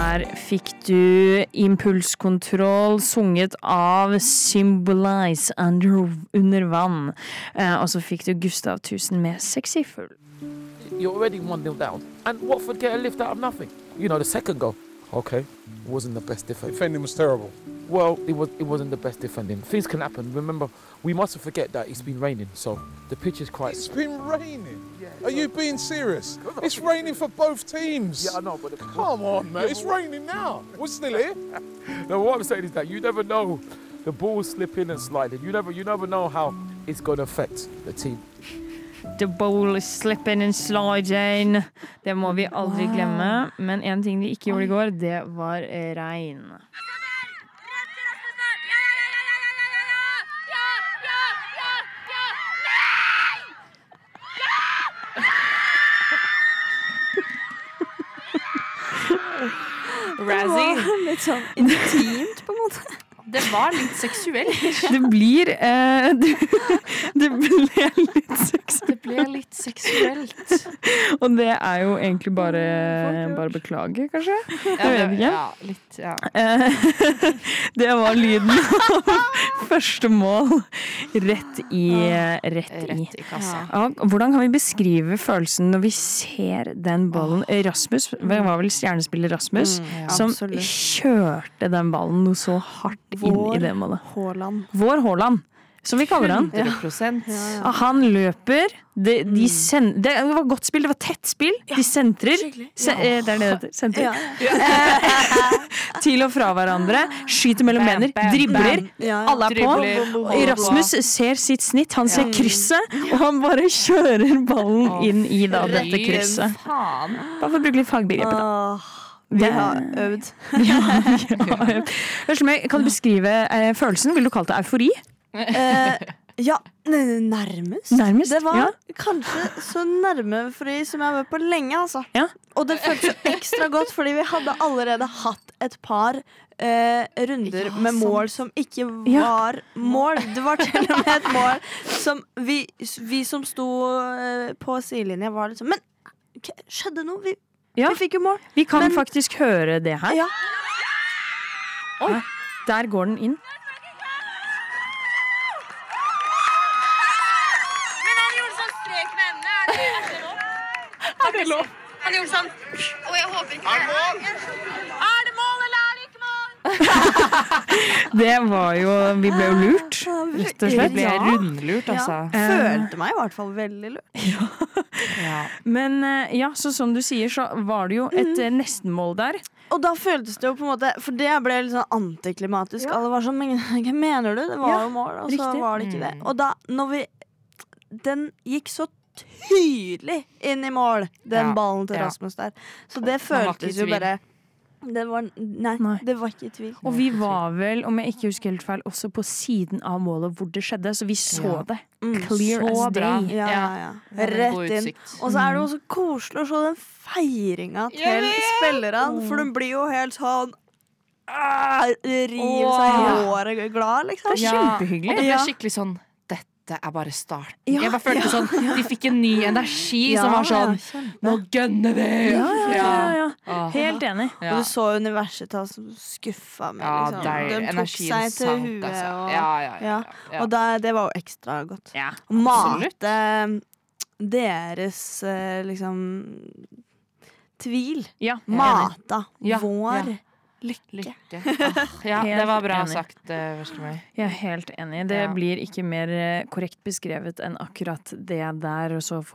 der fikk du impulskontroll sunget av Symbolize under vann. Og så fikk du Gustav Tusen med Sexy Full. You're already 1-0 down. And Watford get a lift out of nothing. You know, the second goal. Okay, it wasn't the best defending. Defending was terrible. Well, it wasn't the best defending. Things can happen. Remember, we mustn't forget that it's been raining, so the pitch is quite... It's been raining? Yeah. Are you being serious? It's raining for both teams. Yeah, I know, but... Come on, man. It's raining now. We're still here. No, what I'm saying is that you never know. The ball's slipping and sliding. You never know how it's going to affect the team. The ball is slipping and sliding. Det må vi aldri glemme. Men en ting de ikke gjorde i går, det var regn. Razzie. Litt sånn intimt på en måte. Det var litt seksuelt. Det blir det ble litt seksuelt. Det ble litt seksuelt. Og det er jo egentlig bare beklage, kanskje? Jeg vet ikke. Ja, litt, ja. Det var lyden av første mål rett i kassa. Ja, hvordan kan vi beskrive følelsen når vi ser den ballen? Rasmus, det var vel stjernespiller Rasmus, som kjørte den ballen noe så hardt inn i det målet. Vår Haaland, som vi kaller han. 100%. Ja. Han løper, det var godt spill, det var tett spill, de sentrer, det er det sentrer, til og fra hverandre, skyter mellom mener, dribler, alle er på, Rasmus ser sitt snitt, han ser krysset, og han bare kjører ballen inn i dette krysset. Bare for å bruke litt fagbegrepet da. Vi har øvd. Kan du beskrive følelsen? Vil du kalle det eufori? Ja, nærmest. Det var kanskje så nærme eufori som jeg har vært på lenge, altså. Ja. Og det føltes så ekstra godt, fordi vi hadde allerede hatt et par runder med mål som ikke var mål. Det var til og med et mål som vi som sto på sidelinjen var liksom, men skjedde noe? Vi fikk jo mål. Vi kan faktisk høre det her. Ja. Oi, der går den inn. Men han gjorde sånn strek med hendene. Er det lov? Han gjorde sånn. Og jeg håper ikke det. Er det mål, eller er det ikke mål? Det var jo, vi ble jo lurt, rett og slett. Vi ble rundlurt, altså. Følte meg i hvert fall veldig lurt. Men så som du sier, så var det jo et nestenmål der. Og da føltes det jo på en måte, for det ble litt sånn antiklimatisk. Alle var sånn, men hva mener du? Det var jo mål, og så var det ikke det. Og da, den gikk så tydelig inn i mål, den ballen til Rasmus der. Så det føltes jo bare... Det var ikke i tvil. Og vi var vel, om jeg ikke husker helt feil, også på siden av målet hvor det skjedde, så vi så det. Clear as day. Ja. Rett inn. Og så er det jo så koselig å se den feiringa til spillerne, for de blir jo helt sånn river seg i håret glad, liksom. Det er kjempehyggelig. Og det ble skikkelig sånn, det er bare starten. Jeg bare følte sånn, de fikk en ny energi som var sånn, nå gønner vi! Ja. Helt enig. Og du så Universitas som skuffa med, liksom. De tok seg til huet. Og det var jo ekstra godt. Mate deres, liksom, tvil. Mata vår lykke. Det var bra sagt, Veslemøy. Jeg er helt enig. Det blir ikke mer korrekt beskrevet enn akkurat det der, og så